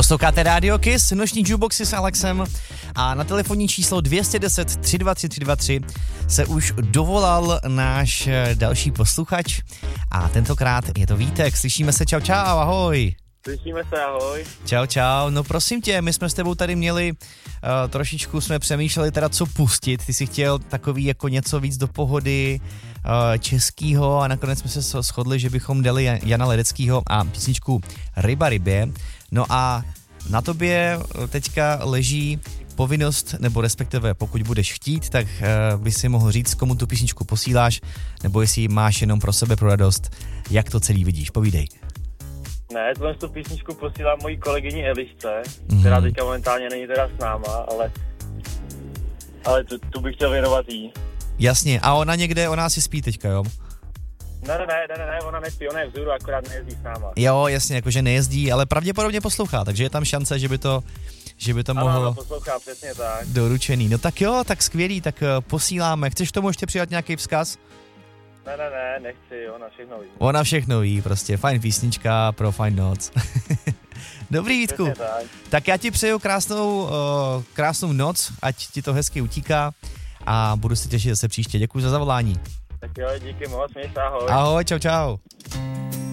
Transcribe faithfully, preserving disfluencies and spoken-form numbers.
Posloucháte Radio Kiss, noční jukeboxy s Alexem a na telefonní číslo dvě deset tři dva tři tři dva tři se už dovolal náš další posluchač a tentokrát je to Vítek. Slyšíme se, čau čau, ahoj. Slyšíme se, ahoj. Čau čau, no prosím tě, my jsme s tebou tady měli, uh, trošičku jsme přemýšleli teda co pustit, ty jsi chtěl takový jako něco víc do pohody, uh, českýho a nakonec jsme se shodli, že bychom dali Jana Ledeckýho a písničku Ryba rybě. No a na tobě teďka leží povinnost, nebo respektive pokud budeš chtít, tak uh, by si mohl říct, komu tu písničku posíláš, nebo jestli ji máš jenom pro sebe pro radost, jak to celý vidíš, povídej. Ne, tohle tu písničku posílám mojí kolegyni Elišce, mm. která teďka momentálně není teda s náma, ale, ale tu, tu bych chtěl věnovat jí. Jasně, a ona někde, ona si spí teďka, jo? Ne, ne, ne, ne, ne, ona nespí, ona je vzhůru, akorát nejezdí s náma. Jo, jasně, jakože nejezdí, ale pravděpodobně poslouchá, takže je tam šance, že by to, že by to ano, mohlo... Ano, poslouchá, přesně tak. Doručený, no tak jo, tak skvělý, tak posíláme. Chceš tomu ještě přidat nějaký vzkaz? Ne, ne, ne, nechci, ona všechno ví. Ona všechno ví, prostě fajn písnička pro fajn noc. Dobrý, Vítku. Tak. tak já ti přeju krásnou, uh, krásnou noc, ať ti to hezky utíká a budu se těšit zase příště. Děkuji za zavolání. Tak jo, díky moc, měj se, ahoj. Ahoj, čau, čau.